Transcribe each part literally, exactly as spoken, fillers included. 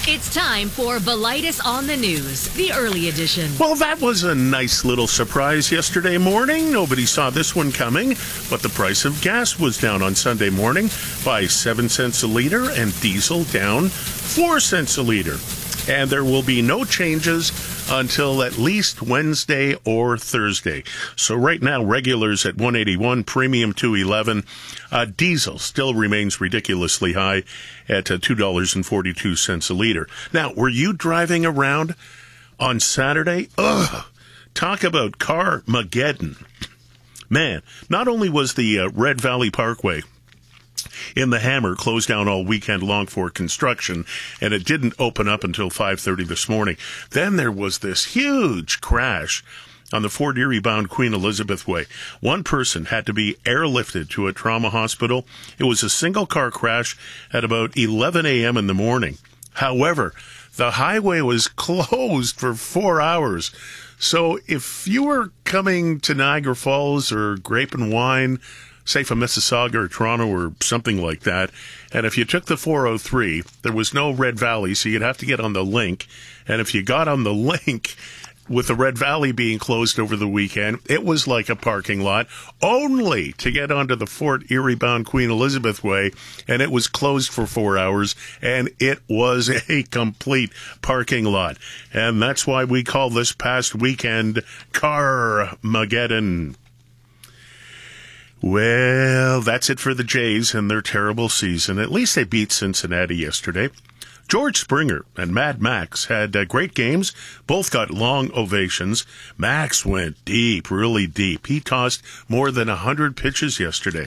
It's time for Velitis on the News, the early edition. Well, that was a nice little surprise yesterday morning. Nobody saw this one coming, but the price of gas was down on Sunday morning by seven cents a liter and diesel down four cents a liter. And there will be no changes until at least Wednesday or Thursday. So right now, regulars at one eighty-one, premium two eleven. Uh, diesel still remains ridiculously high at uh, two dollars and forty-two cents a liter. Now, were you driving around on Saturday? Ugh, talk about Car-mageddon. Man, not only was the uh, Red Valley Parkway in the Hammer closed down all weekend long for construction, and it didn't open up until five thirty this morning. Then there was this huge crash on the Fort Erie-bound Queen Elizabeth Way. One person had to be airlifted to a trauma hospital. It was a single-car crash at about eleven a.m. in the morning. However, the highway was closed for four hours. So if you were coming to Niagara Falls or Grape and Wine, say from Mississauga or Toronto or something like that, and if you took the four oh three, there was no Red Valley, so you'd have to get on the link. And if you got on the link, with the Red Valley being closed over the weekend, it was like a parking lot, only to get onto the Fort Erie-bound Queen Elizabeth Way, and it was closed for four hours, and it was a complete parking lot. And that's why we call this past weekend Car-mageddon. Well, that's it for the Jays and their terrible season. At least they beat Cincinnati yesterday. George Springer and Mad Max had uh, great games. Both got long ovations. Max went deep, really deep. He tossed more than one hundred pitches yesterday.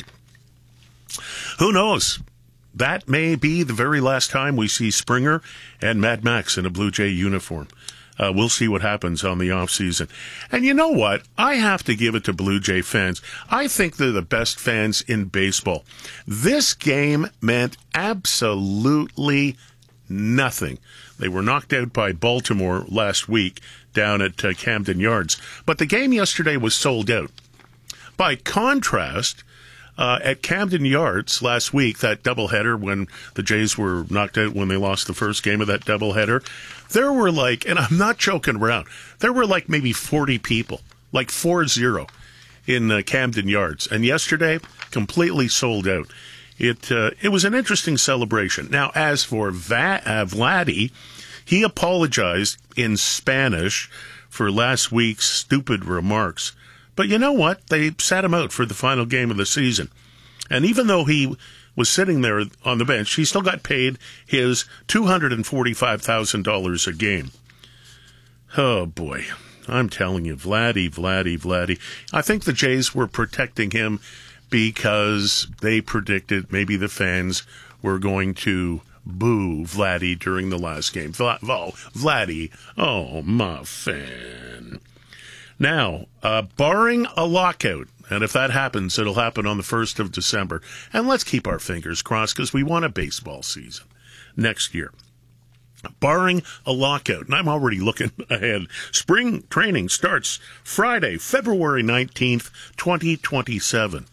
Who knows? That may be the very last time we see Springer and Mad Max in a Blue Jay uniform. Uh, we'll see what happens on the offseason. And you know what? I have to give it to Blue Jay fans. I think they're the best fans in baseball. This game meant absolutely nothing. They were knocked out by Baltimore last week down at uh, Camden Yards. But the game yesterday was sold out. By contrast, uh, at Camden Yards last week, that doubleheader when the Jays were knocked out when they lost the first game of that doubleheader, there were like, and I'm not joking around, there were like maybe forty people, like four zero in uh, Camden Yards. And yesterday, completely sold out. It uh, it was an interesting celebration. Now, as for Va- uh, Vladdy, he apologized in Spanish for last week's stupid remarks. But you know what? They sat him out for the final game of the season. And even though he was sitting there on the bench, he still got paid his two hundred forty-five thousand dollars a game. Oh, boy. I'm telling you, Vladdy, Vladdy, Vladdy. I think the Jays were protecting him because they predicted maybe the fans were going to boo Vladdy during the last game. Vla- oh, Vladdy, oh, my fan. Now, uh, barring a lockout, and if that happens, it'll happen on the first of December. And let's keep our fingers crossed because we want a baseball season next year. Barring a lockout, and I'm already looking ahead, spring training starts Friday, February nineteenth, twenty twenty-seven.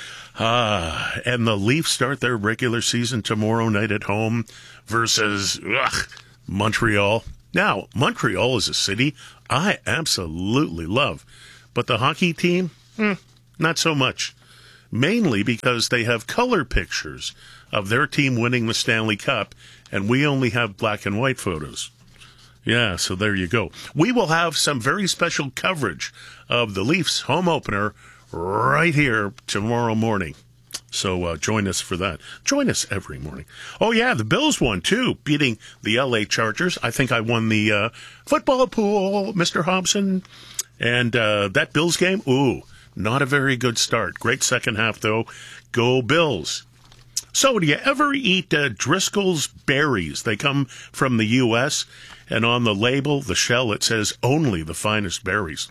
Ah, and the Leafs start their regular season tomorrow night at home versus ugh, Montreal. Now, Montreal is a city I absolutely love, but the hockey team, hmm, not so much. Mainly because they have color pictures of their team winning the Stanley Cup, and we only have black and white photos. Yeah, so there you go. We will have some very special coverage of the Leafs home opener right here tomorrow morning. So uh, join us for that. Join us every morning. Oh, yeah, the Bills won, too, beating the L A Chargers. I think I won the uh, football pool, Mister Hobson. And uh, that Bills game, ooh, not a very good start. Great second half, though. Go Bills. So do you ever eat uh, Driscoll's berries? They come from the U S, and on the label, the shell, it says only the finest berries.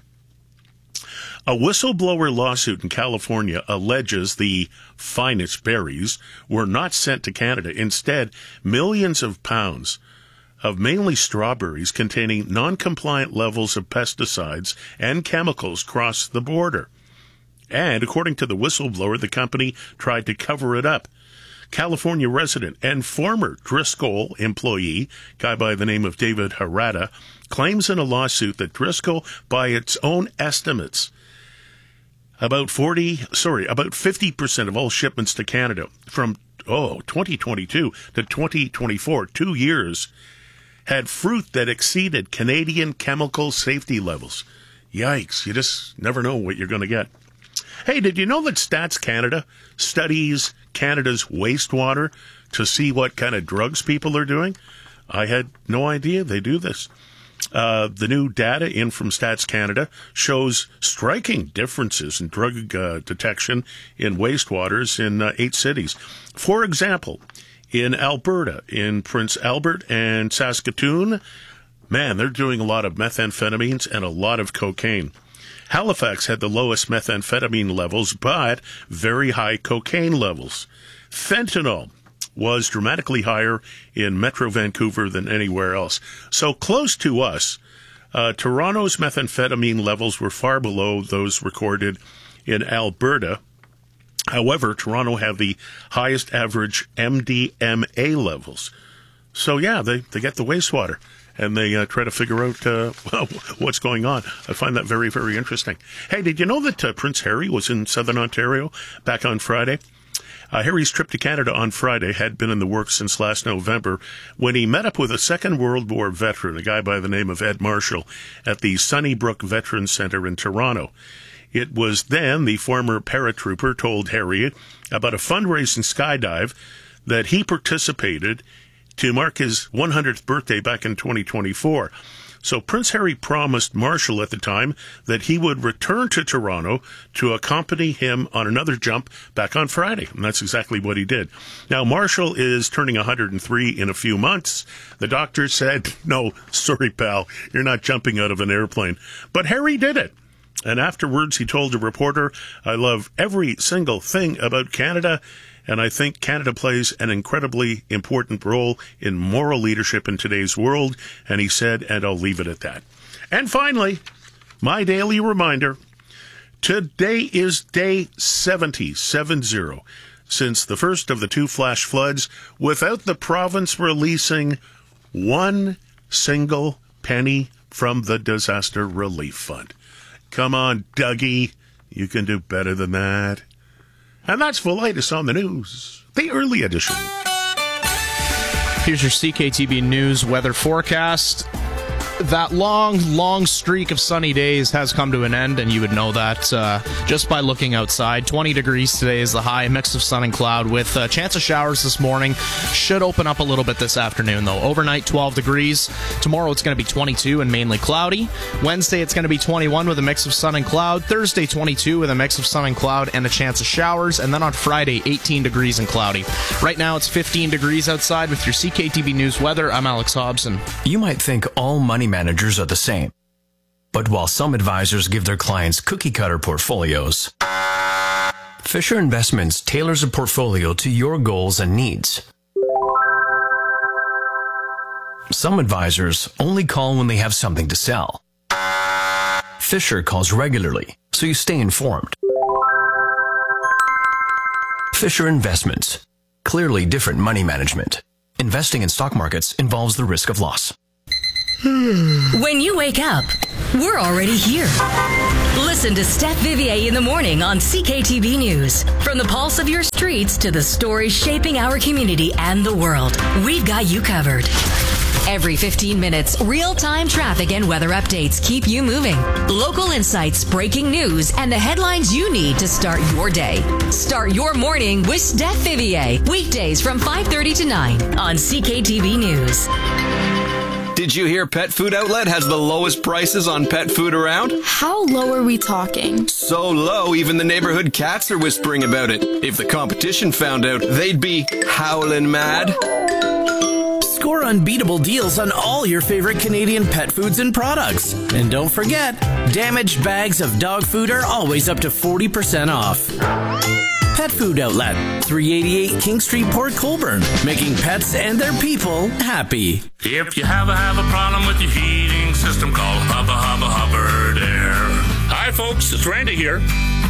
A whistleblower lawsuit in California alleges the finest berries were not sent to Canada. Instead, millions of pounds of mainly strawberries containing non-compliant levels of pesticides and chemicals crossed the border. And according to the whistleblower, the company tried to cover it up. California resident and former Driscoll employee, guy by the name of David Harada, claims in a lawsuit that Driscoll, by its own estimates, about forty, sorry, about fifty percent of all shipments to Canada from, oh, twenty twenty-two to twenty twenty-four, two years, had fruit that exceeded Canadian chemical safety levels. Yikes, you just never know what you're going to get. Hey, did you know that Stats Canada studies Canada's wastewater to see what kind of drugs people are doing? I had no idea they do this. Uh, the new data in from Stats Canada shows striking differences in drug uh, detection in wastewaters in uh, eight cities. For example, in Alberta, in Prince Albert and Saskatoon, man, they're doing a lot of methamphetamines and a lot of cocaine. Halifax had the lowest methamphetamine levels, but very high cocaine levels. Fentanyl was dramatically higher in Metro Vancouver than anywhere else. So close to us, uh, Toronto's methamphetamine levels were far below those recorded in Alberta. However, Toronto have the highest average M D M A levels. So yeah, they, they get the wastewater and they uh, try to figure out uh, what's going on. I find that very, very interesting. Hey, did you know that uh, Prince Harry was in Southern Ontario back on Friday? Uh, Harry's trip to Canada on Friday had been in the works since last November when he met up with a Second World War veteran, a guy by the name of Ed Marshall, at the Sunnybrook Veterans Centre in Toronto. It was then the former paratrooper told Harry about a fundraising skydive that he participated to mark his one hundredth birthday back in twenty twenty-four. So Prince Harry promised Marshall at the time that he would return to Toronto to accompany him on another jump back on Friday. And that's exactly what he did. Now, Marshall is turning one hundred three in a few months. The doctor said, no, sorry, pal, you're not jumping out of an airplane. But Harry did it. And afterwards, he told a reporter, I love every single thing about Canada, and I think Canada plays an incredibly important role in moral leadership in today's world. And he said, and I'll leave it at that. And finally, my daily reminder, today is day seventy, seven zero, since the first of the two flash floods, without the province releasing one single penny from the Disaster Relief Fund. Come on, Dougie. You can do better than that. And that's the latest on the news, the early edition. Here's your C K T B News weather forecast. That long, long streak of sunny days has come to an end, and you would know that uh, just by looking outside. twenty degrees today is the high, a mix of sun and cloud with a chance of showers this morning. Should open up a little bit this afternoon, though. Overnight, twelve degrees. Tomorrow, it's going to be twenty-two and mainly cloudy. Wednesday, it's going to be twenty-one with a mix of sun and cloud. Thursday, twenty-two with a mix of sun and cloud and a chance of showers. And then on Friday, eighteen degrees and cloudy. Right now, it's fifteen degrees outside with your C K T B News weather. I'm Alex Hobson. You might think all money managers are the same. But while some advisors give their clients cookie-cutter portfolios, Fisher Investments tailors a portfolio to your goals and needs. Some advisors only call when they have something to sell. Fisher calls regularly, so you stay informed. Fisher Investments. Clearly different money management. Investing in stock markets involves the risk of loss. When you wake up, we're already here. Listen to Steph Vivier in the morning on C K T B News. From the pulse of your streets to the stories shaping our community and the world, we've got you covered. Every fifteen minutes, real-time traffic and weather updates keep you moving. Local insights, breaking news, and the headlines you need to start your day. Start your morning with Steph Vivier. Weekdays from five thirty to nine on C K T V News. Did you hear Pet Food Outlet has the lowest prices on pet food around? How low are we talking? So low, even the neighborhood cats are whispering about it. If the competition found out, they'd be howling mad. Score unbeatable deals on all your favorite Canadian pet foods and products. And don't forget, damaged bags of dog food are always up to forty percent off. Pet Food Outlet, three eighty-eight King Street, Port Colborne, making pets and their people happy. If you have a, have a problem with your heating system, call Hubba Hubba Hubbard Air. Hi folks, it's Randy here.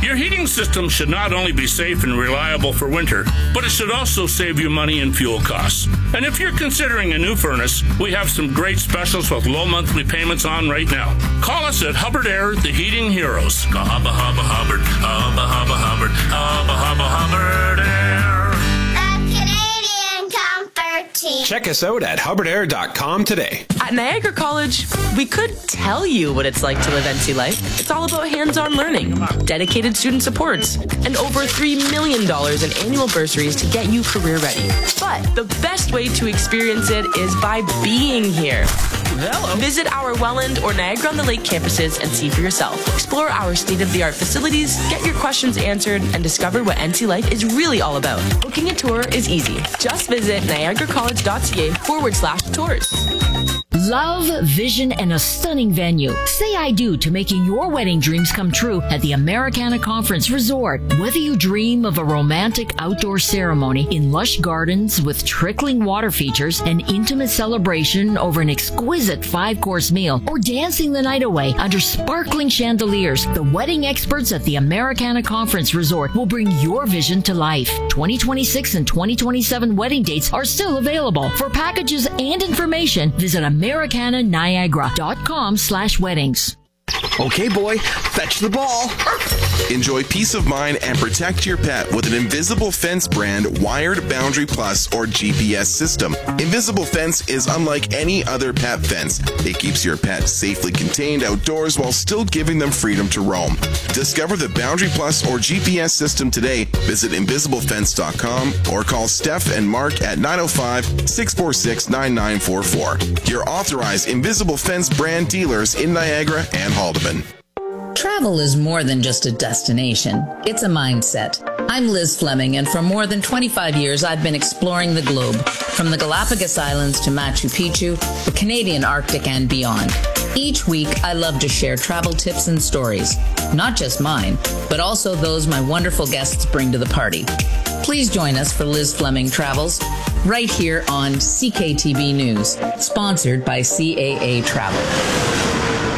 Your heating system should not only be safe and reliable for winter, but it should also save you money in fuel costs. And if you're considering a new furnace, we have some great specials with low monthly payments on right now. Call us at Hubbard Air, the heating heroes. Hubba, hubba, Hubbard, hubba, hubba, Hubbard, hubba, hubba, Hubbard Air. The Canadian Comfort Team. Check us out at hubbard air dot com today. At Niagara College, we could tell you what it's like to live N C life. It's all about hands-on learning, dedicated student supports, and over three million dollars in annual bursaries to get you career ready. But the best way to experience it is by being here. Hello. Visit our Welland or Niagara-on-the-Lake campuses and see for yourself. Explore our state-of-the-art facilities, get your questions answered, and discover what N C life is really all about. Booking a tour is easy. Just visit niagara college dot c a forward slash tours. Love, vision, and a stunning venue. Say I do to making your wedding dreams come true at the Americana Conference Resort. Whether you dream of a romantic outdoor ceremony in lush gardens with trickling water features, an intimate celebration over an exquisite five-course meal, or dancing the night away under sparkling chandeliers, the wedding experts at the Americana Conference Resort will bring your vision to life. twenty twenty-six and twenty twenty-seven wedding dates are still available. For packages and information, visit americana niagara dot com slash weddings. Okay, boy, fetch the ball. Enjoy peace of mind and protect your pet with an Invisible Fence brand wired Boundary Plus or G P S system. Invisible Fence is unlike any other pet fence. It keeps your pet safely contained outdoors while still giving them freedom to roam. Discover the Boundary Plus or G P S system today. Visit invisible fence dot com or call Steph and Mark at nine oh five, six four six, nine nine four four. Your authorized Invisible Fence brand dealers in Niagara and Haldeman. Travel is more than just a destination. It's a mindset. I'm Liz Fleming, and for more than twenty-five years, I've been exploring the globe, from the Galapagos Islands to Machu Picchu, the Canadian Arctic, and beyond. Each week, I love to share travel tips and stories, not just mine, but also those my wonderful guests bring to the party. Please join us for Liz Fleming Travels, right here on C K T B News, sponsored by C A A Travel.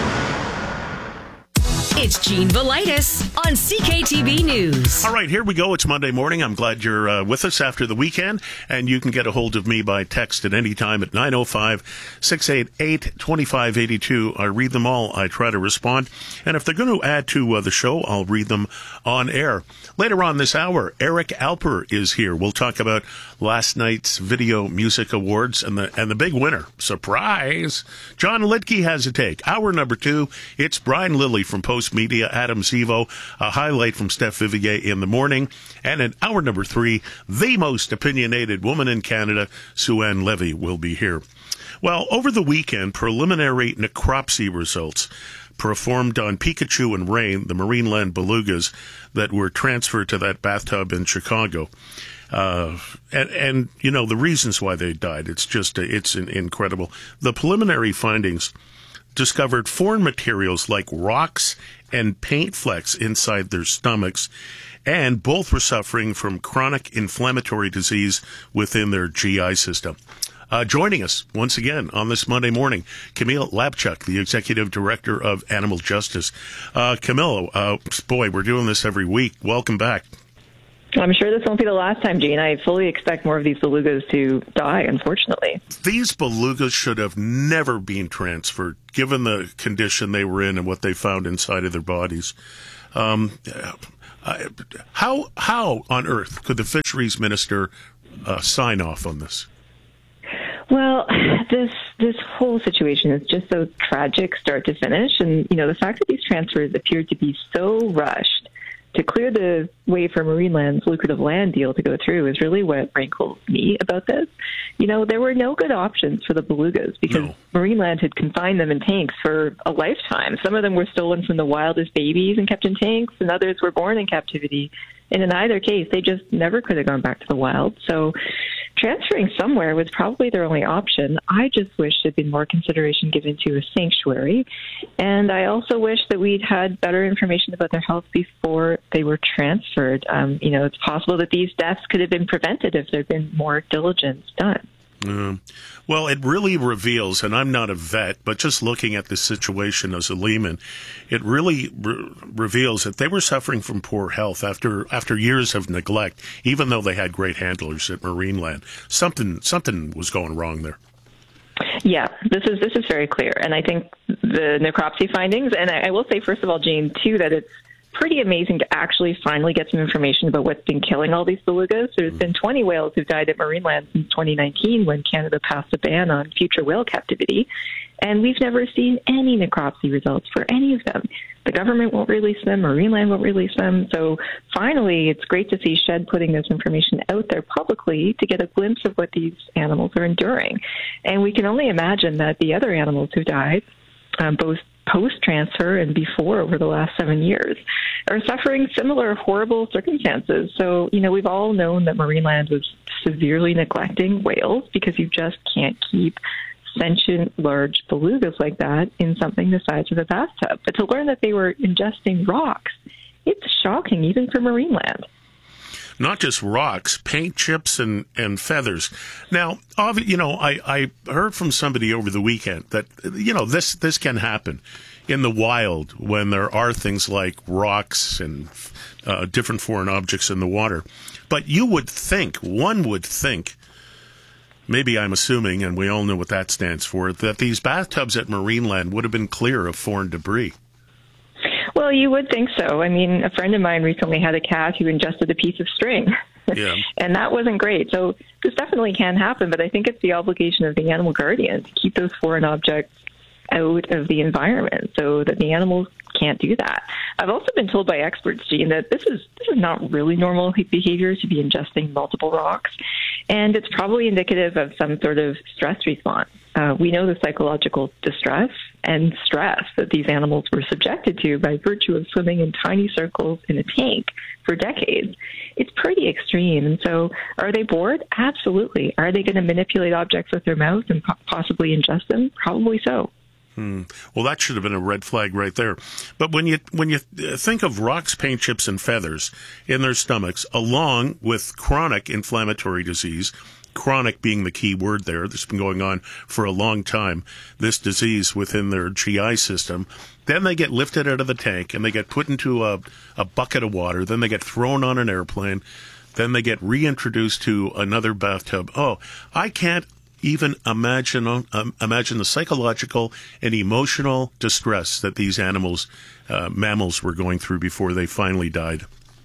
It's Gene Velitis on C K T B News. All right, here we go. It's Monday morning. I'm glad you're uh, with us after the weekend, and you can get a hold of me by text at any time at nine oh five, six eight eight, two five eight two. I read them all. I try to respond, and if they're going to add to uh, the show, I'll read them on air. Later on this hour, Eric Alper is here. We'll talk about last night's Video Music Awards and the and the big winner. Surprise! John Litke has a take. Hour number two, it's Brian Lilly from Post Media, Adam Zivo, a highlight from Steph Vivier in the morning, and in hour number three, the most opinionated woman in Canada, Sue-Ann Levy, will be here. Well, over the weekend, preliminary necropsy results performed on Pikachu and Rain, the Marineland belugas that were transferred to that bathtub in Chicago. Uh, and, and, you know, the reasons why they died, it's just, it's incredible. The preliminary findings discovered foreign materials like rocks and paint flecks inside their stomachs, and both were suffering from chronic inflammatory disease within their G I system. Uh, joining us once again on this Monday morning, Camille Lapchuk, the Executive Director of Animal Justice. Uh, Camille, uh, boy, we're doing this every week. Welcome back. I'm sure this won't be the last time, Gene. I fully expect more of these belugas to die, unfortunately. These belugas should have never been transferred, given the condition they were in and what they found inside of their bodies. Um, uh, how how on earth could the fisheries minister uh, sign off on this? Well, this this whole situation is just so tragic, start to finish, and you know the fact that these transfers appeared to be so rushed to clear the way for Marineland's lucrative land deal to go through is really what rankles me about this. You know, there were no good options for the belugas because no. Marineland had confined them in tanks for a lifetime. Some of them were stolen from the wild as babies and kept in tanks, and others were born in captivity. And in either case, they just never could have gone back to the wild. So transferring somewhere was probably their only option. I just wish there'd been more consideration given to a sanctuary. And I also wish that we'd had better information about their health before they were transferred. Um, you know, it's possible that these deaths could have been prevented if there'd been more diligence done. Mm. Well, it really reveals, and I'm not a vet, but just looking at the situation as a layman, it really re- reveals that they were suffering from poor health after after years of neglect, even though they had great handlers at Marineland. Something something was going wrong there. Yeah, this is this is very clear, and I think the necropsy findings, and I, I will say, first of all, Jean, too, that it's pretty amazing to actually finally get some information about what's been killing all these belugas. There's been twenty whales who've died at Marineland since twenty nineteen, when Canada passed a ban on future whale captivity, and we've never seen any necropsy results for any of them. The government won't release them, Marineland won't release them, so finally it's great to see Shed putting this information out there publicly to get a glimpse of what these animals are enduring. And we can only imagine that the other animals who died, um, both post-transfer and before, over the last seven years, are suffering similar horrible circumstances. So, you know, we've all known that Marineland was severely neglecting whales because you just can't keep sentient large belugas like that in something the size of a bathtub. But to learn that they were ingesting rocks, it's shocking, even for Marineland. Not just rocks, paint chips and, and feathers. Now, you know, I, I heard from somebody over the weekend that, you know, this, this can happen in the wild when there are things like rocks and uh, different foreign objects in the water. But you would think, one would think, maybe I'm assuming, and we all know what that stands for, that these bathtubs at Marineland would have been clear of foreign debris. Well, you would think so. I mean, a friend of mine recently had a cat who ingested a piece of string, yeah. and that wasn't great. So this definitely can happen, but I think it's the obligation of the animal guardian to keep those foreign objects out of the environment so that the animals can't do that. I've also been told by experts, Jean, that this is this is not really normal behavior to be ingesting multiple rocks, and it's probably indicative of some sort of stress response. Uh, we know the psychological distress and stress that these animals were subjected to by virtue of swimming in tiny circles in a tank for decades. It's pretty extreme. And so are they bored? Absolutely. Are they going to manipulate objects with their mouth and po- possibly ingest them? Probably so. Hmm. Well, that should have been a red flag right there. But when you when you think of rocks, paint chips, and feathers in their stomachs, along with chronic inflammatory disease, chronic being the key word there, that's been going on for a long time, this disease within their G I system, then they get lifted out of the tank and they get put into a, a bucket of water, then they get thrown on an airplane, then they get reintroduced to another bathtub. Oh, I can't even imagine um, imagine the psychological and emotional distress that these animals, uh, mammals, were going through before they finally died.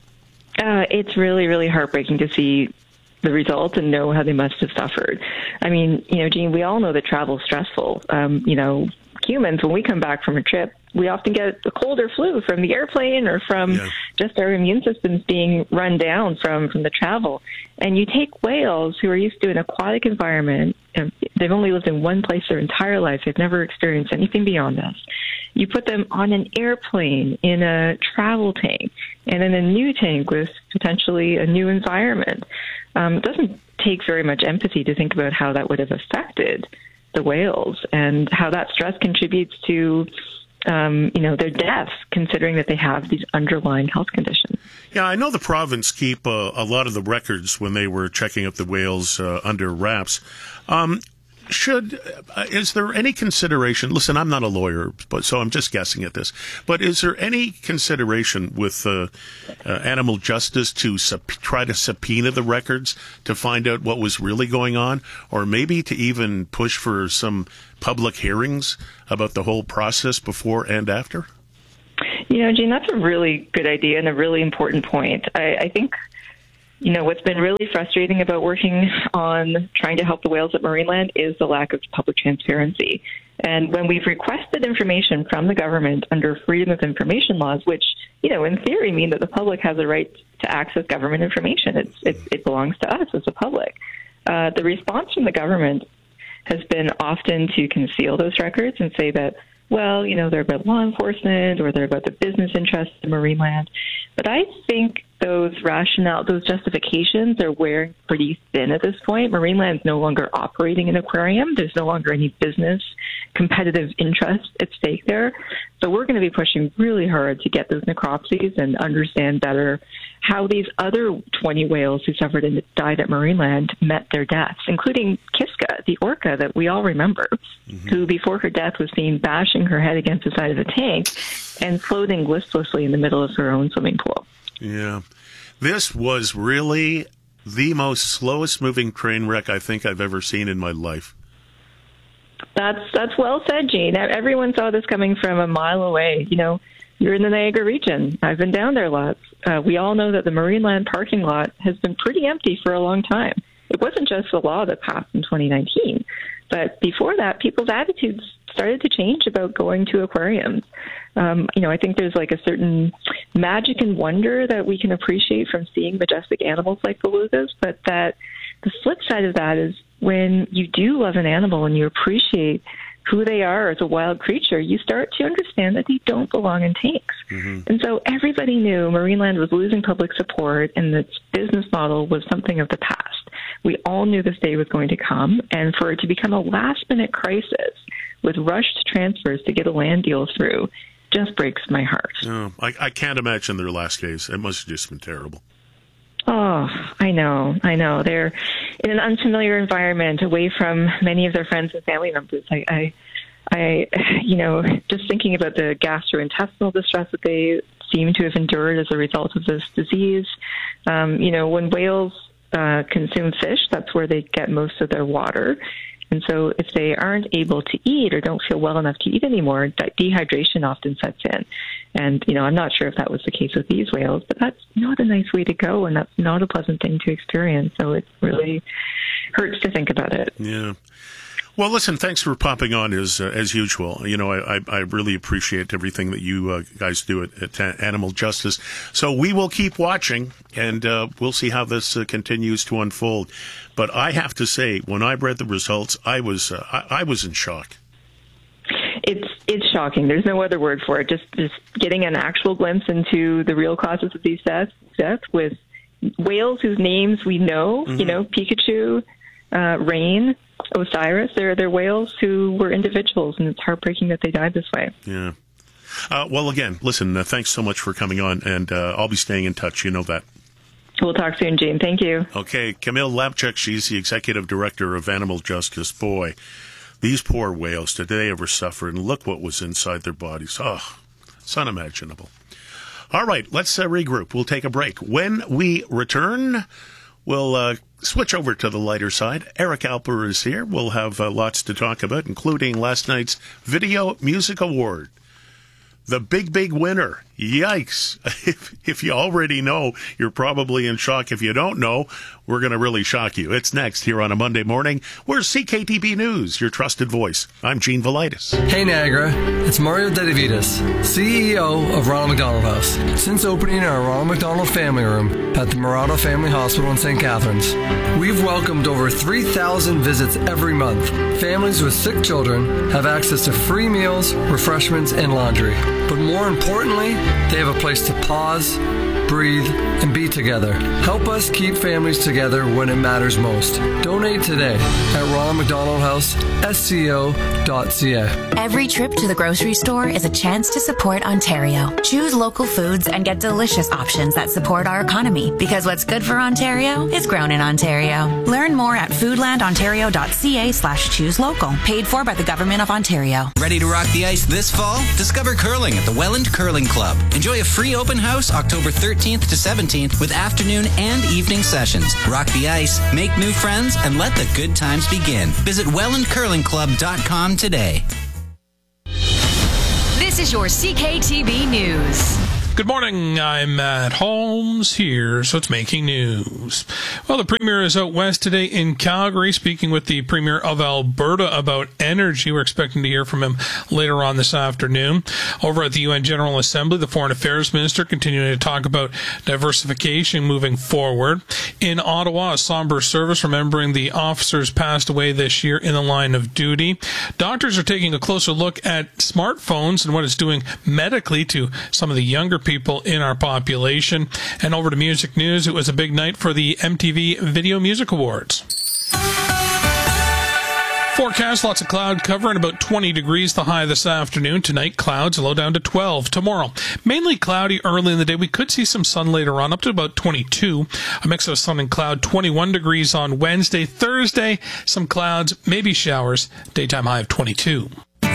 Uh, it's really, really heartbreaking to see the result and know how they must have suffered. I mean, you know, Jean, we all know that travel is stressful. Um, you know, humans, when we come back from a trip, we often get a cold or flu from the airplane or from yeah. just our immune systems being run down from, from the travel. And you take whales who are used to an aquatic environment, and they've only lived in one place their entire life, they've never experienced anything beyond this. You put them on an airplane in a travel tank and in a new tank with potentially a new environment. Um, it doesn't take very much empathy to think about how that would have affected the whales and how that stress contributes to Um, you know, their deaths, considering that they have these underlying health conditions. Yeah, I know the province keep uh, a lot of the records when they were checking up the whales uh, under wraps. Um, should uh, is there any consideration? Listen, I'm not a lawyer, but so I'm just guessing at this. But is there any consideration with uh, uh, animal justice to sub- try to subpoena the records to find out what was really going on, or maybe to even push for some public hearings about the whole process before and after? You know, Jean, that's a really good idea and a really important point. I, I think, you know, what's been really frustrating about working on trying to help the whales at Marineland is the lack of public transparency. And when we've requested information from the government under freedom of information laws, which, you know, in theory mean that the public has a right to access government information, it's, it, it belongs to us as the public. Uh, the response from the government has been often to conceal those records and say that, well, you know, they're about law enforcement or they're about the business interests of Marineland. But I think those rationale, those justifications are wearing pretty thin at this point. Marineland's no longer operating an aquarium. There's no longer any business competitive interest at stake there. So we're going to be pushing really hard to get those necropsies and understand better how these other twenty whales who suffered and died at Marineland met their deaths, including Kiska, the orca that we all remember, mm-hmm. who before her death was seen bashing her head against the side of a tank and floating listlessly in the middle of her own swimming pool. Yeah. This was really the most slowest moving train wreck I think I've ever seen in my life. That's that's well said, Gene. Everyone saw this coming from a mile away. You know, you're in the Niagara region. I've been down there lots. Uh, we all know that the Marineland parking lot has been pretty empty for a long time. It wasn't just the law that passed in twenty nineteen, but before that, people's attitudes started to change about going to aquariums. Um, you know, I think there's like a certain magic and wonder that we can appreciate from seeing majestic animals like belugas, but that the flip side of that is when you do love an animal and you appreciate who they are as a wild creature, you start to understand that they don't belong in tanks. Mm-hmm. And so everybody knew Marineland was losing public support and its business model was something of the past. We all knew this day was going to come, and for it to become a last-minute crisis with rushed transfers to get a land deal through just breaks my heart. Oh, I, I can't imagine their last days. It must have just been terrible. Oh, I know, I know. They're in an unfamiliar environment, away from many of their friends and family members. I, I, I, you know, just thinking about the gastrointestinal distress that they seem to have endured as a result of this disease. Um, you know, when whales uh, consume fish, that's where they get most of their water. And so if they aren't able to eat or don't feel well enough to eat anymore, de- dehydration often sets in. And, you know, I'm not sure if that was the case with these whales, but that's not a nice way to go, and that's not a pleasant thing to experience. So it really hurts to think about it. Yeah. Well, listen, thanks for popping on as uh, as usual. You know, I, I, I really appreciate everything that you uh, guys do at, at Animal Justice. So we will keep watching, and uh, we'll see how this uh, continues to unfold. But I have to say, when I read the results, I was uh, I, I was in shock. It's it's shocking. There's no other word for it. Just just getting an actual glimpse into the real causes of these deaths, deaths with whales whose names we know. Mm-hmm. You know, Pikachu, uh, Rain, Osiris. They're they're whales who were individuals, and it's heartbreaking that they died this way. Yeah. Uh, well, again, listen. Uh, thanks so much for coming on, and uh, I'll be staying in touch. You know that. We'll talk soon, Gene. Thank you. Okay, Camille Lapchuk. She's the executive director of Animal Justice. Boy, these poor whales, did they ever suffer? And look what was inside their bodies. Oh, it's unimaginable. All right, let's uh, regroup. We'll take a break. When we return, we'll uh, switch over to the lighter side. Eric Alper is here. We'll have uh, lots to talk about, including last night's Video Music Award. The big, big winner. Yikes. If, if you already know, you're probably in shock. If you don't know, we're going to really shock you. It's next here on a Monday morning. We're C K T B News, your trusted voice. I'm Gene Velitis. Hey, Niagara. It's Mario Dedivitas, C E O of Ronald McDonald House. Since opening our Ronald McDonald Family Room at the Murado Family Hospital in Saint Catharines, we've welcomed over three thousand visits every month. Families with sick children have access to free meals, refreshments, and laundry. But more importantly, they have a place to pause, breathe, and be together. Help us keep families together when it matters most. Donate today at Ronald McDonald House, S C O dot C A. Every trip to the grocery store is a chance to support Ontario. Choose local foods and get delicious options that support our economy, because what's good for Ontario is grown in Ontario. Learn more at foodlandontario.ca slash choose local. Paid for by the Government of Ontario. Ready to rock the ice this fall? Discover curling at the Welland Curling Club. Enjoy a free open house October thirteenth to seventeenth with afternoon and evening sessions. Rock the ice, make new friends, and let the good times begin. Visit welland curling club dot com today. This is your C K T B News. Good morning, I'm Matt Holmes. Here's what's making news. Well, the Premier is out west today in Calgary, speaking with the Premier of Alberta about energy. We're expecting to hear from him later on this afternoon. Over at the U N General Assembly, the Foreign Affairs Minister continuing to talk about diversification moving forward. In Ottawa, a somber service remembering the officers passed away this year in the line of duty. Doctors are taking a closer look at smartphones and what it's doing medically to some of the younger people in our population. And over to music news, it was a big night for the M T V Video Music Awards. Forecast, lots of cloud cover and about twenty degrees the high this afternoon. Tonight, clouds, low down to twelve. Tomorrow, mainly cloudy early in the day. We could see some sun later on, up to about twenty-two. A mix of sun and cloud, twenty-one degrees on Wednesday. Thursday, some clouds, maybe showers. Daytime high of twenty-two.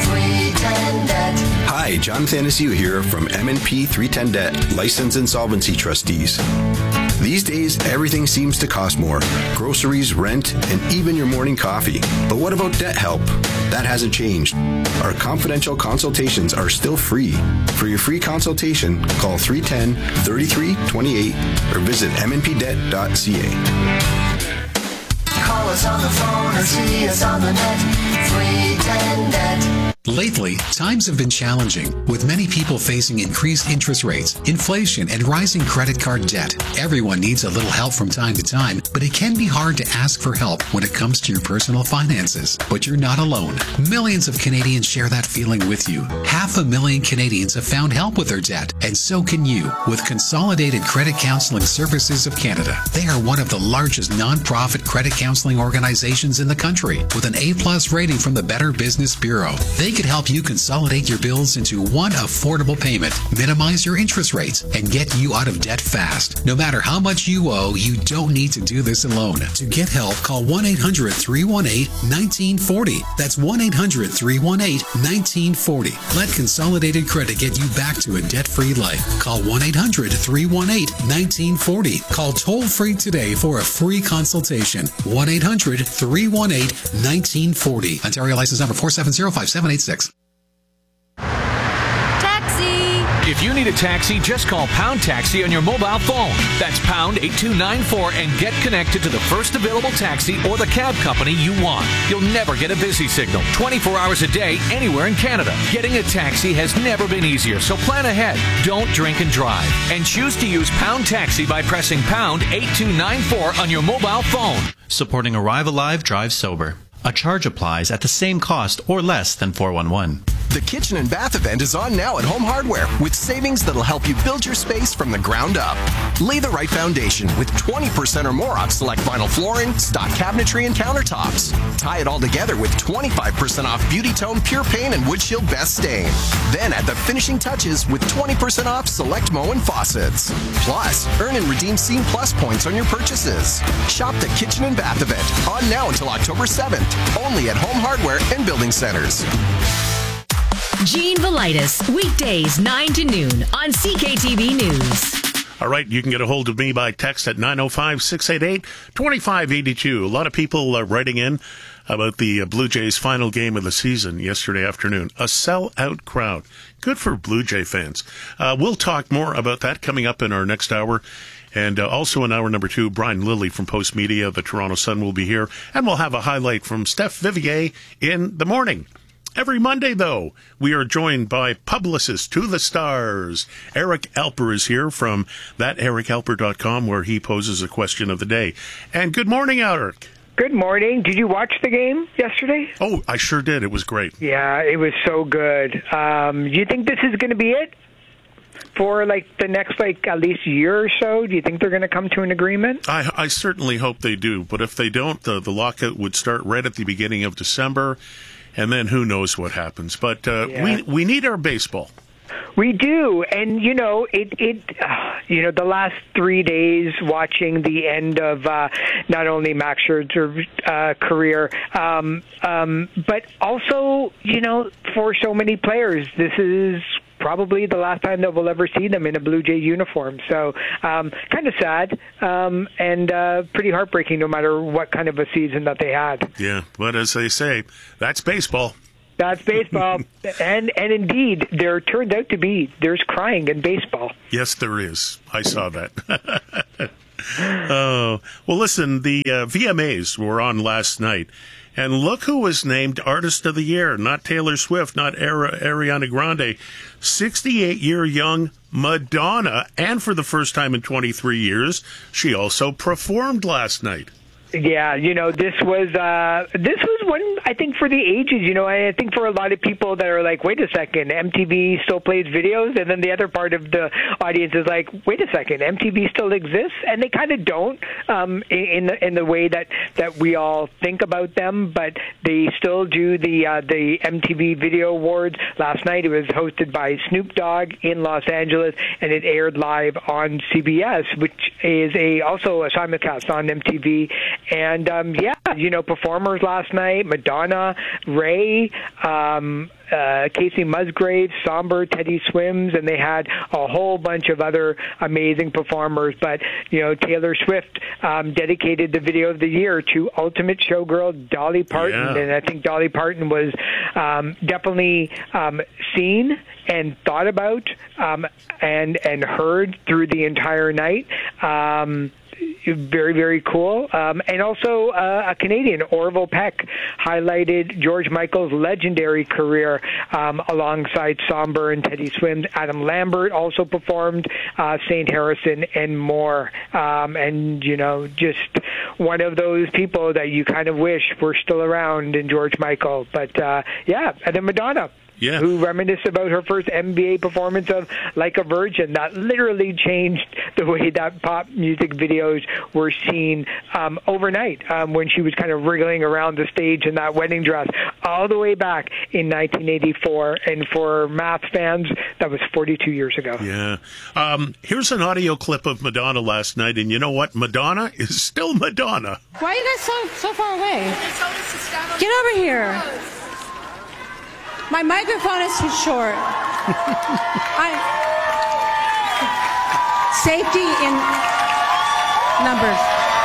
Hi, John Thanasiu here from M and P three ten Debt, Licensed Insolvency Trustees. These days, everything seems to cost more. Groceries, rent, and even your morning coffee. But what about debt help? That hasn't changed. Our confidential consultations are still free. For your free consultation, call three one zero, three three two eight or visit m n p debt dot c a. Call us on the phone or see us on the net. three ten Debt. Lately, times have been challenging, with many people facing increased interest rates, inflation, and rising credit card debt. Everyone needs a little help from time to time, but it can be hard to ask for help when it comes to your personal finances. But you're not alone. Millions of Canadians share that feeling with you. Half a million Canadians have found help with their debt, and so can you, with Consolidated Credit Counseling Services of Canada. They are one of the largest non-profit credit counseling organizations in the country, with an A-plus rating from the Better Business Bureau. They could help you consolidate your bills into one affordable payment, minimize your interest rates, and get you out of debt fast. No matter how much you owe, you don't need to do this alone. To get help, call one eight hundred, three one eight, one nine four zero. That's one eight hundred, three one eight, one nine four zero. Let Consolidated Credit get you back to a debt-free life. Call one eight hundred, three one eight, one nine four zero. Call toll-free today for a free consultation. one eight hundred, three one eight, one nine four zero. Ontario license number four seven zero, five seven eight six. If you need a taxi, just call Pound Taxi on your mobile phone. That's pound eight two nine four and get connected to the first available taxi or the cab company you want. You'll never get a busy signal, twenty-four hours a day, anywhere in Canada. Getting a taxi has never been easier, so plan ahead. Don't drink and drive. And choose to use Pound Taxi by pressing pound eight two nine four on your mobile phone. Supporting Arrive Alive, Drive Sober. A charge applies at the same cost or less than four one one. The Kitchen and Bath event is on now at Home Hardware with savings that'll help you build your space from the ground up. Lay the right foundation with twenty percent or more off select vinyl flooring, stock cabinetry, and countertops. Tie it all together with twenty-five percent off Beauty Tone Pure Paint and Wood Shield Best Stain. Then add the finishing touches with twenty percent off select Moen and faucets. Plus, earn and redeem Scene Plus points on your purchases. Shop the Kitchen and Bath event on now until October seventh. Only at Home Hardware and Building Centers. Gene Velitis, weekdays nine to noon on C K T V News. All right, you can get a hold of me by text at nine oh five, six eight eight, two five eight two. A lot of people are writing in about the Blue Jays' final game of the season yesterday afternoon. A sellout crowd. Good for Blue Jay fans. Uh, we'll talk more about that coming up in our next hour. And uh, also in hour number two, Brian Lilly from Post Media, the Toronto Sun, will be here. And we'll have a highlight from Steph Vivier in the morning. Every Monday, though, we are joined by publicist to the stars. Eric Alper is here from that eric alper dot com, where he poses a question of the day. And good morning, Eric. Good morning. Did you watch the game yesterday? Oh, I sure did. It was great. Yeah, it was so good. Um, do you think this is going to be it for like the next like at least year or so? Do you think they're going to come to an agreement? I, I certainly hope they do. But if they don't, the, the lockout would start right at the beginning of December. And then who knows what happens. But uh, yeah. we we need our baseball. We do. And, you know, it, it uh, you know, the last three days watching the end of uh, not only Max Scherzer's uh, career, um, um, but also, you know, for so many players, this is probably the last time that we'll ever see them in a Blue Jay uniform. So um, kind of sad um, and uh, pretty heartbreaking no matter what kind of a season that they had. Yeah, but as they say, that's baseball. That's baseball. and and indeed, there turned out to be, there's crying in baseball. Yes, there is. I saw that. Oh, well, listen, the uh, V M As were on last night. And look who was named Artist of the Year. Not Taylor Swift, not Ari- Ariana Grande. sixty-eight-year young Madonna. And for the first time in twenty-three years, she also performed last night. Yeah, you know, this was uh, this was one, I think, for the ages. You know, I think for a lot of people that are like, wait a second, M T V still plays videos, and then the other part of the audience is like, wait a second, M T V still exists, and they kind of don't um, in the in the way that, that we all think about them, but they still do the uh, the M T V Video Awards. Last night it was hosted by Snoop Dogg in Los Angeles, and it aired live on C B S, which is a also a simulcast on M T V. And, um, yeah, you know, performers last night, Madonna, Ray, um, uh, Casey Musgraves, Somber, Teddy Swims, and they had a whole bunch of other amazing performers. But, you know, Taylor Swift um, dedicated the video of the year to Ultimate Showgirl Dolly Parton. Yeah. And I think Dolly Parton was um, definitely um, seen and thought about um, and, and heard through the entire night. Um Very, very cool. Um, and also uh, a Canadian, Orville Peck, highlighted George Michael's legendary career um, alongside Somber and Teddy Swims. Adam Lambert also performed, uh, Saint Harrison, and more. Um, and, you know, just one of those people that you kind of wish were still around in George Michael. But, uh, yeah, and then Madonna. Yeah. Who reminisced about her first N B A performance of Like a Virgin. That literally changed the way that pop music videos were seen um, overnight um, when she was kind of wriggling around the stage in that wedding dress all the way back in nineteen eighty-four. And for math fans, that was forty-two years ago. Yeah. Um, here's an audio clip of Madonna last night, and you know what? Madonna is still Madonna. Why are you guys so, so far away? Get over here. My microphone is too short. I, safety in numbers.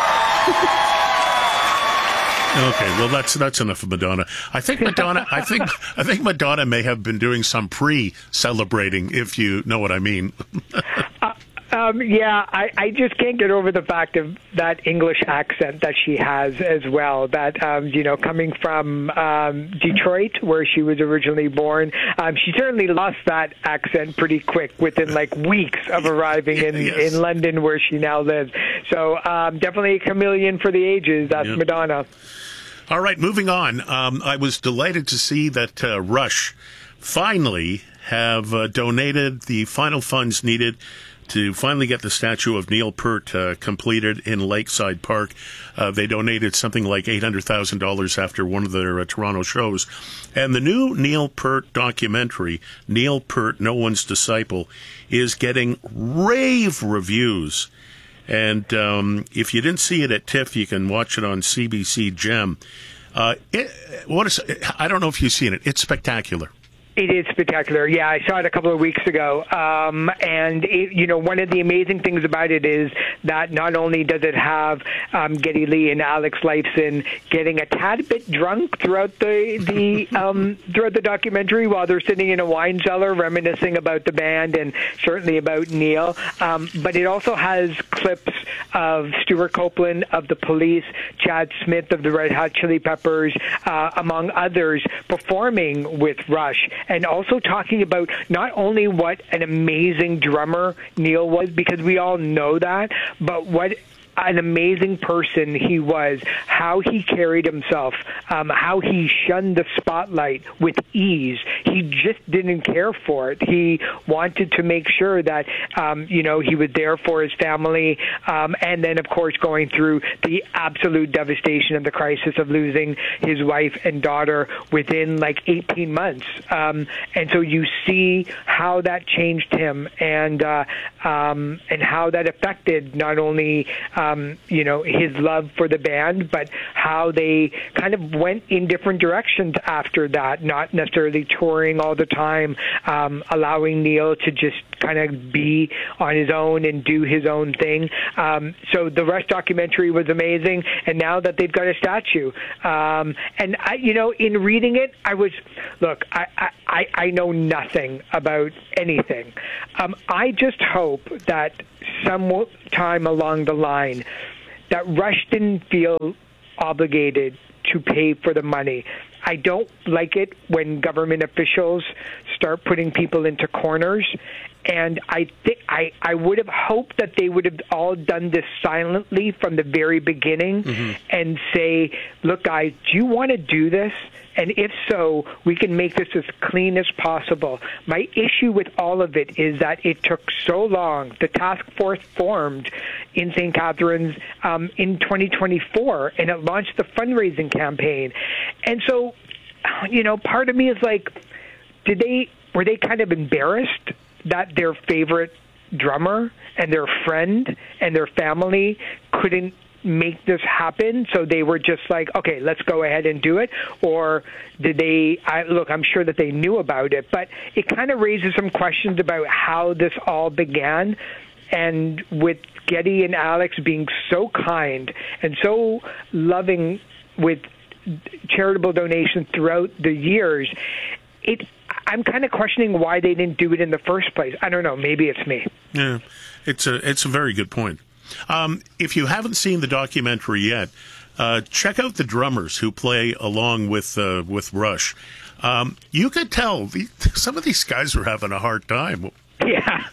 Okay, well that's that's enough of Madonna. I think Madonna. I think I think Madonna may have been doing some pre-celebrating, if you know what I mean. uh, Um, yeah, I, I just can't get over the fact of that English accent that she has as well. That, um, you know, coming from um, Detroit, where she was originally born, um, she certainly lost that accent pretty quick within like weeks of arriving in, yes. in London, where she now lives. So um, definitely a chameleon for the ages. That's yep. Madonna. All right, moving on. Um, I was delighted to see that uh, Rush finally have uh, donated the final funds needed to finally get the statue of Neil Peart uh, completed in Lakeside Park. Uh, they donated something like eight hundred thousand dollars after one of their uh, Toronto shows. And the new Neil Peart documentary, Neil Peart, No One's Disciple, is getting rave reviews. And um, if you didn't see it at TIFF, you can watch it on C B C Gem. Uh, it, what is, I don't know if you've seen it. It's spectacular. It is spectacular. Yeah, I saw it a couple of weeks ago. Um, and, it, you know, one of the amazing things about it is that not only does it have um, Geddy Lee and Alex Lifeson getting a tad bit drunk throughout the the um, throughout the documentary while they're sitting in a wine cellar reminiscing about the band and certainly about Neil, um, but it also has clips of Stuart Copeland of The Police, Chad Smith of the Red Hot Chili Peppers, uh, among others, performing with Rush. And also talking about not only what an amazing drummer Neil was, because we all know that, but what an amazing person he was, how he carried himself, um, how he shunned the spotlight with ease. He just didn't care for it. He wanted to make sure that, um, you know, he was there for his family. Um, and then, of course, going through the absolute devastation of the crisis of losing his wife and daughter within like eighteen months. Um, and so you see how that changed him and, uh, um, and how that affected not only Um, you know, his love for the band, but how they kind of went in different directions after that, not necessarily touring all the time, um, allowing Neil to just kind of be on his own and do his own thing. Um, so the Rush documentary was amazing, and now that they've got a statue. Um, and, I, you know, in reading it, I was, look, I, I, I know nothing about anything. Um, I just hope that some time along the line that Rush didn't feel obligated to pay for the money. I don't like it when government officials start putting people into corners And I think I, I would have hoped that they would have all done this silently from the very beginning mm-hmm. and say, look, guys, do you want to do this? And if so, we can make this as clean as possible. My issue with all of it is that it took so long. The task force formed in Saint Catharines um, in twenty twenty-four, and it launched the fundraising campaign. And so, you know, part of me is like, did they were they kind of embarrassed that their favorite drummer and their friend and their family couldn't make this happen, so they were just like, okay, let's go ahead and do it? Or did they, I, look, I'm sure that they knew about it, but it kind of raises some questions about how this all began. And with Geddy and Alex being so kind and so loving with charitable donations throughout the years, it I'm kind of questioning why they didn't do it in the first place. I don't know. Maybe it's me. Yeah, it's a it's a very good point. Um, if you haven't seen the documentary yet, uh, check out the drummers who play along with uh, with Rush. Um, you could tell the, some of these guys were having a hard time. Yeah,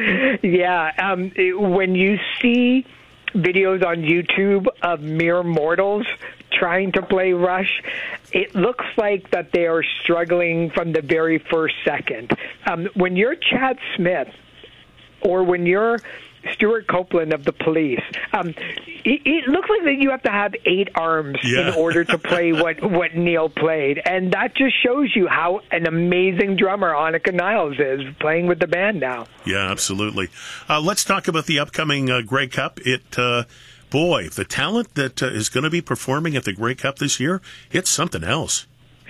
yeah. Um, it, when you see videos on YouTube of mere mortals trying to play Rush, it looks like that they are struggling from the very first second. Um, when you're Chad Smith, or when you're Stuart Copeland of the Police, um, it, it looks like that you have to have eight arms yeah. in order to play what, what Neil played. And that just shows you how an amazing drummer Annika Niles is, playing with the band now. Yeah, absolutely. Uh, let's talk about the upcoming uh, Grey Cup. It, uh, boy, the talent that uh, is going to be performing at the Grey Cup this year, it's something else.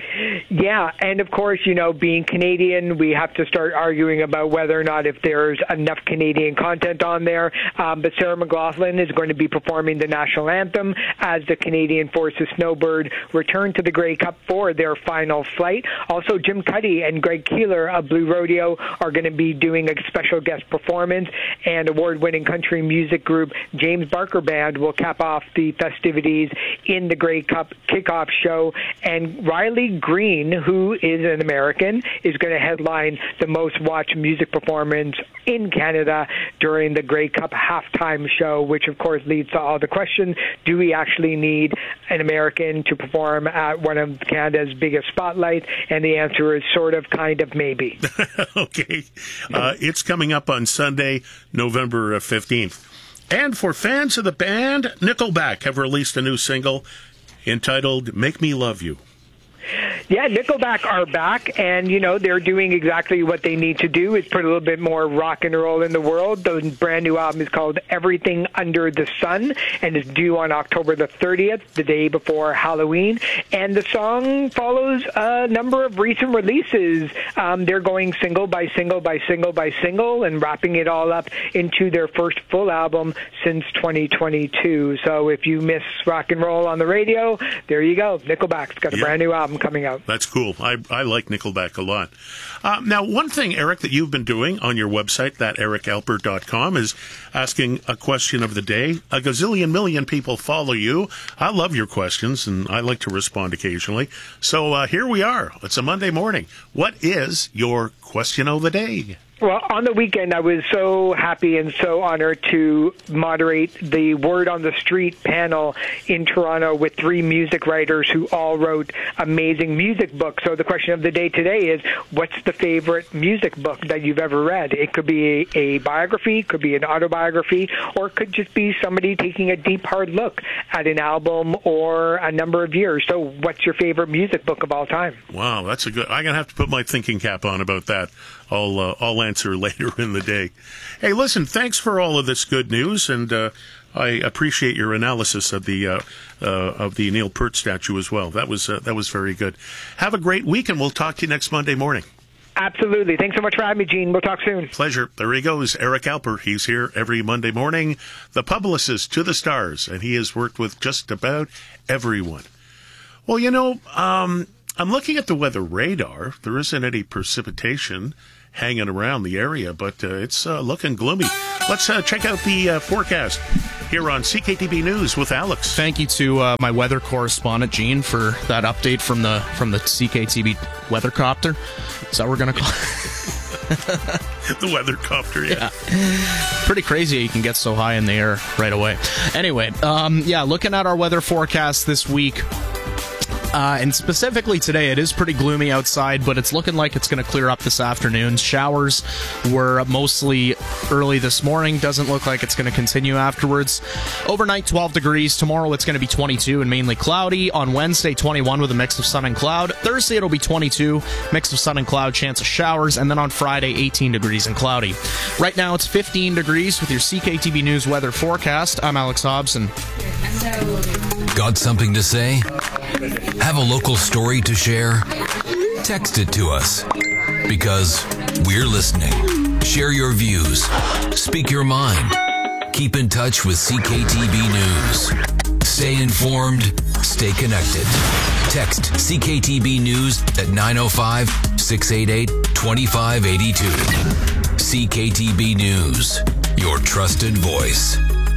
Yeah, and of course, you know, being Canadian, we have to start arguing about whether or not if there's enough Canadian content on there. Um, but Sarah McLachlan is going to be performing the national anthem as the Canadian Forces Snowbird return to the Grey Cup for their final flight. Also, Jim Cuddy and Greg Keeler of Blue Rodeo are going to be doing a special guest performance, and award-winning country music group James Barker Band will cap off the festivities in the Grey Cup kickoff show. And Riley Green, who is an American, is going to headline the most watched music performance in Canada during the Grey Cup halftime show, which of course leads to all the questions. Do we actually need an American to perform at one of Canada's biggest spotlights? And the answer is sort of, kind of, maybe. Okay. Uh, it's coming up on Sunday, November fifteenth. And for fans of the band, Nickelback have released a new single entitled Make Me Love You. Yeah, Nickelback are back, and, you know, they're doing exactly what they need to do, is put a little bit more rock and roll in the world. The brand new album is called Everything Under the Sun, and is due on October the thirtieth, the day before Halloween. And the song follows a number of recent releases. Um, they're going single by single by single by single and wrapping it all up into their first full album since twenty twenty-two. So if you miss rock and roll on the radio, there you go. Nickelback's got a yeah. brand new album coming out. That's cool. I, I like Nickelback a lot. Uh, now, one thing, Eric, that you've been doing on your website, that eric alper dot com, is asking a question of the day. A gazillion million people follow you. I love your questions, and I like to respond occasionally. So uh, here we are. It's a Monday morning. What is your question of the day? Well, on the weekend, I was so happy and so honored to moderate the Word on the Street panel in Toronto with three music writers who all wrote amazing music books. So the question of the day today is, what's the favorite music book that you've ever read? It could be a, a biography, could be an autobiography, or it could just be somebody taking a deep, hard look at an album or a number of years. So what's your favorite music book of all time? Wow, that's a good... I'm going to have to put my thinking cap on about that. I'll, uh, I'll answer later in the day. Hey, listen, thanks for all of this good news, and uh, I appreciate your analysis of the uh, uh, of the Neil Peart statue as well. That was uh, that was very good. Have a great week, and we'll talk to you next Monday morning. Absolutely. Thanks so much for having me, Gene. We'll talk soon. Pleasure. There he goes, Eric Alper. He's here every Monday morning, the publicist to the stars, and he has worked with just about everyone. Well, you know, um, I'm looking at the weather radar. There isn't any precipitation hanging around the area, but uh, it's uh, looking gloomy. Let's uh, check out the uh, forecast here on C K T B News with Alex. Thank you to uh, my weather correspondent, Gene, for that update from the from the C K T B weathercopter. Is that what we're going to call it? The weather copter, yeah. yeah. Pretty crazy you can get so high in the air right away. Anyway, um, yeah, looking at our weather forecast this week, Uh, and specifically today, it is pretty gloomy outside, but it's looking like it's going to clear up this afternoon. Showers were mostly early this morning. Doesn't look like it's going to continue afterwards. Overnight, twelve degrees. Tomorrow, it's going to be twenty-two and mainly cloudy. On Wednesday, twenty-one with a mix of sun and cloud. Thursday, it'll be twenty-two, mix of sun and cloud, chance of showers. And then on Friday, eighteen degrees and cloudy. Right now, it's fifteen degrees with your C K T B News weather forecast. I'm Alex Hobson. Got something to say? Have a local story to share? Text it to us, because we're listening. Share your views. Speak your mind. Keep in touch with C K T B News. Stay informed. Stay connected. Text C K T B News at nine oh five, six eight eight, two five eight two. C K T B News, your trusted voice.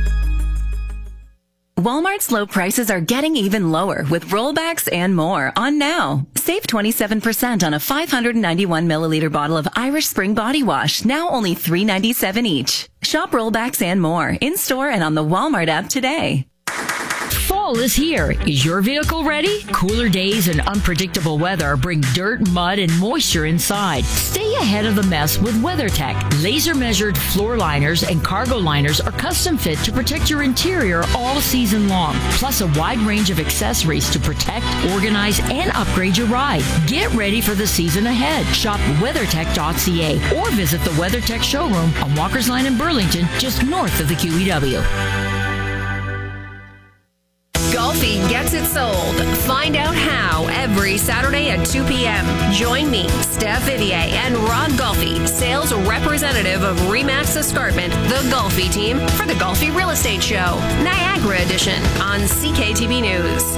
Walmart's low prices are getting even lower with rollbacks and more on now. Save twenty-seven percent on a five hundred ninety-one milliliter bottle of Irish Spring Body Wash, now only three dollars and ninety-seven cents each. Shop rollbacks and more in-store and on the Walmart app today. Fall is here. Is your vehicle ready? Cooler days and unpredictable weather bring dirt, mud, and moisture inside. Stay ahead of the mess with WeatherTech. Laser-measured floor liners and cargo liners are custom fit to protect your interior all season long. Plus a wide range of accessories to protect, organize, and upgrade your ride. Get ready for the season ahead. Shop weathertech dot c a or visit the WeatherTech showroom on Walker's Line in Burlington, just north of the Q E W. Golfi gets it sold. Find out how every Saturday at two p.m. Join me, Steph Vivier, and Ron Golfi, sales representative of Remax Escarpment, the Golfi team, for the Golfi Real Estate Show, Niagara Edition, on C K T B News.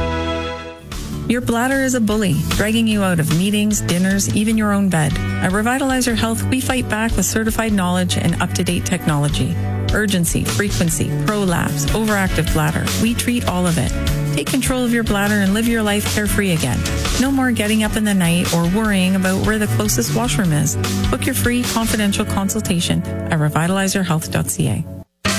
Your bladder is a bully, dragging you out of meetings, dinners, even your own bed. At Revitalizer Health, we fight back with certified knowledge and up-to-date technology. Urgency, frequency, prolapse, overactive bladder. We treat all of it. Take control of your bladder and live your life carefree again. No more getting up in the night or worrying about where the closest washroom is. Book your free confidential consultation at revitalizer health dot c a.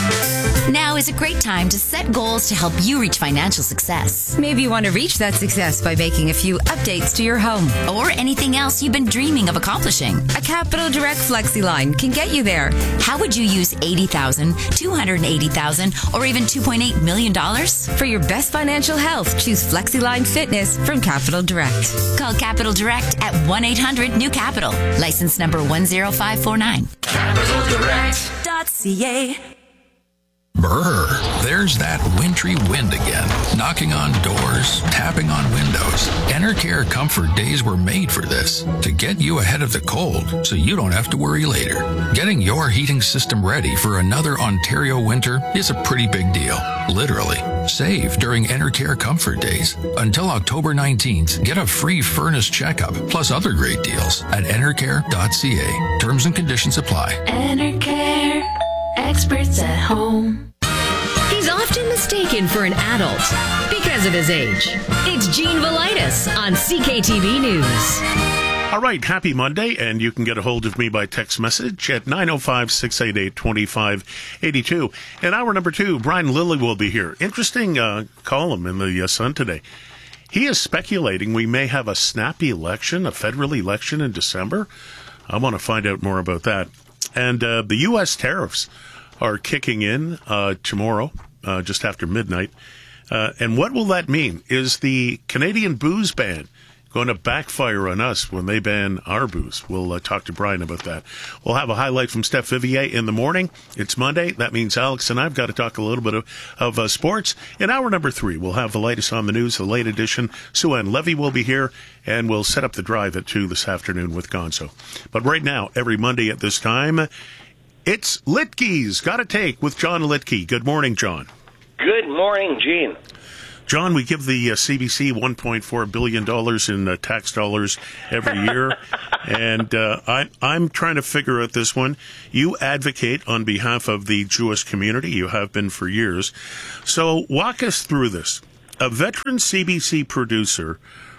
Now is a great time to set goals to help you reach financial success. Maybe you want to reach that success by making a few updates to your home. Or anything else you've been dreaming of accomplishing. A Capital Direct FlexiLine can get you there. How would you use eighty thousand dollars, two hundred eighty thousand dollars, or even two point eight million dollars? For your best financial health, choose FlexiLine Fitness from Capital Direct. Call Capital Direct at one eight hundred new capital. License number one zero five four nine. capital direct dot c a. Brr, there's that wintry wind again, knocking on doors, tapping on windows. Enercare Comfort Days were made for this, to get you ahead of the cold so you don't have to worry later. Getting your heating system ready for another Ontario winter is a pretty big deal, literally. Save during Enercare Comfort Days. Until October nineteenth, get a free furnace checkup, plus other great deals at enercare dot c a. Terms and conditions apply. Enercare, experts at home. He's often mistaken for an adult because of his age. It's Gene Velitis on C K T V News. All right, happy Monday, and you can get a hold of me by text message at nine oh five, six eight eight, two five eight two. And hour number two, Brian Lilly will be here. Interesting uh, column in the uh, Sun today. He is speculating we may have a snappy election, a federal election in December. I want to find out more about that. And uh, the U S tariffs are kicking in uh, tomorrow, uh, just after midnight. Uh, and what will that mean? Is the Canadian booze ban going to backfire on us when they ban our booze? We'll uh, talk to Brian about that. We'll have a highlight from Steph Vivier in the morning. It's Monday. That means Alex and I've got to talk a little bit of, of uh, sports. In hour number three, we'll have the latest on the news, the late edition. Sue-Ann Levy will be here, and we'll set up the drive at two this afternoon with Gonzo. But right now, every Monday at this time, it's Litke's Gotta Take with John Litke. Good morning, John. Good morning, Gene. John, we give the uh, C B C one point four billion dollars in uh, tax dollars every year, and uh, I, I'm trying to figure out this one. You advocate on behalf of the Jewish community. You have been for years. So walk us through this. A veteran C B C producer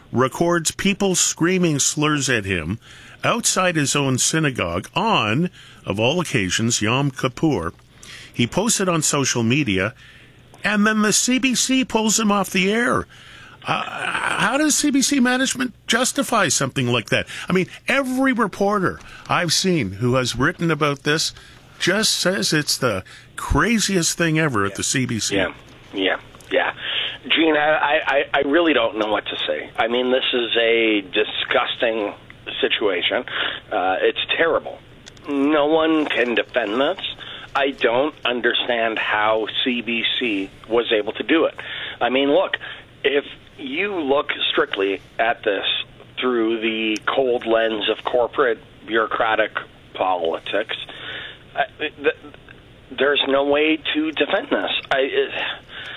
records people screaming slurs at him outside his own synagogue on, of all occasions, Yom Kippur. He posted on social media, and then the C B C pulls him off the air. Uh, how does C B C management justify something like that? I mean, every reporter I've seen who has written about this just says it's the craziest thing ever at the C B C. Yeah, yeah, yeah. Gene, I, I, I really don't know what to say. I mean, this is a disgusting situation. Uh, it's terrible. No one can defend this. I don't understand how C B C was able to do it. I mean, look, if you look strictly at this through the cold lens of corporate bureaucratic politics, uh, th- there's no way to defend this. I,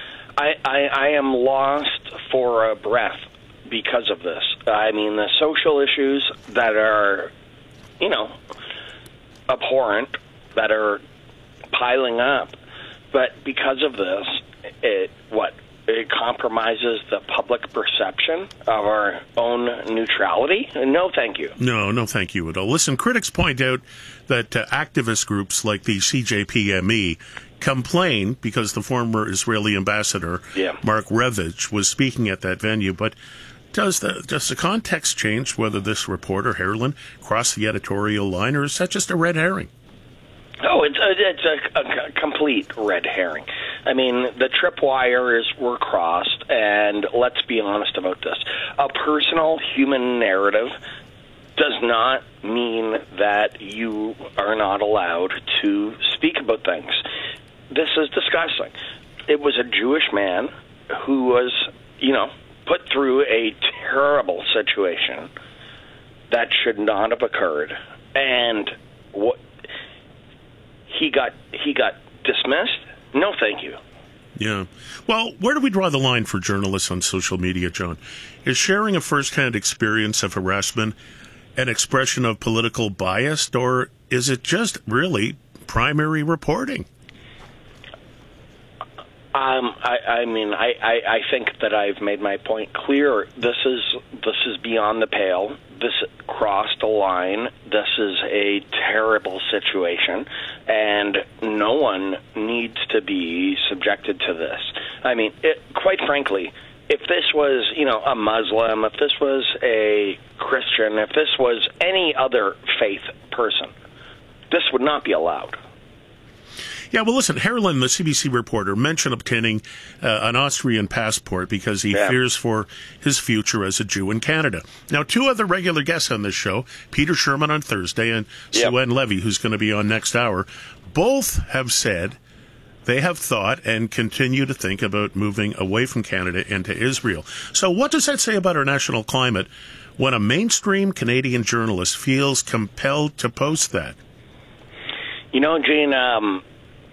I, I, I am lost for a breath because of this. I mean, the social issues that are, you know, abhorrent, that are piling up, but because of this, it what it compromises the public perception of our own neutrality. No, thank you. No, no, thank you at all. Listen, critics point out that uh, activist groups like the C J P M E complain because the former Israeli ambassador, yeah. Mark Revich, was speaking at that venue. But does the does the context change whether this reporter, Herlin, crossed the editorial line, or is that just a red herring? Oh, it's a, it's a, a complete red herring. I mean, the tripwires were crossed, and let's be honest about this. A personal human narrative does not mean that you are not allowed to speak about things. This is disgusting. It was a Jewish man who was, you know, put through a terrible situation that should not have occurred, and what he got he got dismissed. No, thank you. Yeah. Well, where do we draw the line for journalists on social media, John? Is sharing a first-hand experience of harassment an expression of political bias, or is it just really primary reporting? Um, I, I mean, I, I, I think that I've made my point clear. This is this is beyond the pale. This crossed a line. This is a terrible situation, and no one needs to be subjected to this. I mean, it, quite frankly, if this was, you know, a Muslim, if this was a Christian, if this was any other faith person, this would not be allowed. Yeah, well, listen, Herlin, the C B C reporter, mentioned obtaining uh, an Austrian passport because he yeah. fears for his future as a Jew in Canada. Now, two other regular guests on this show, Peter Sherman on Thursday and yep. Sue Ann Levy, who's going to be on next hour, both have said they have thought and continue to think about moving away from Canada into Israel. So what does that say about our national climate when a mainstream Canadian journalist feels compelled to post that? You know, Gene, um,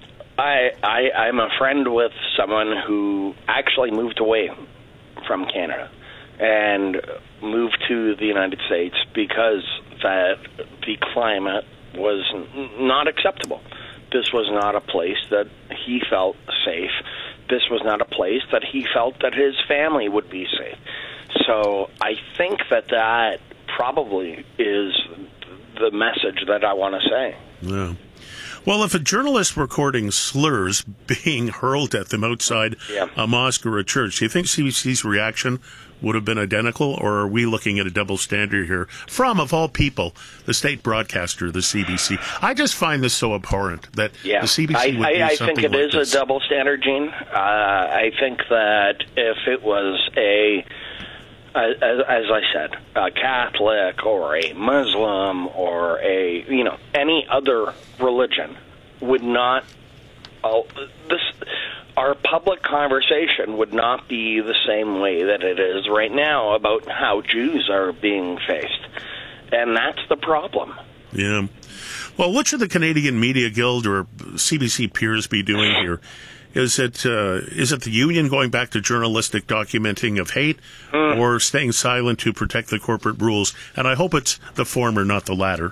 I, I, I'm a friend with someone who actually moved away from Canada and moved to the United States because that the climate was n- not acceptable. This was not a place that he felt safe. This was not a place that he felt that his family would be safe. So I think that that probably is the message that I want to say. Yeah. Well, if a journalist recording slurs being hurled at them outside yeah. a mosque or a church, do you think C B C's reaction would have been identical, or are we looking at a double standard here from, of all people, the state broadcaster, the C B C? I just find this so abhorrent that yeah. the C B C I, would I, do I something think it like is this. a double standard, Gene. Uh, I think that if it was a As, as I said, a Catholic or a Muslim or a, you know, any other religion would not, uh, this, our public conversation would not be the same way that it is right now about how Jews are being faced. And that's the problem. Yeah. Well, what should the Canadian Media Guild or C B C peers be doing here? Is it uh, is it the union going back to journalistic documenting of hate, mm. or staying silent to protect the corporate rules? And I hope it's the former, not the latter.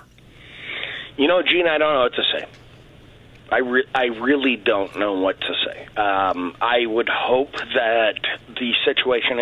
You know, Gene, I don't know what to say. I, re- I really don't know what to say. Um, I would hope that the situation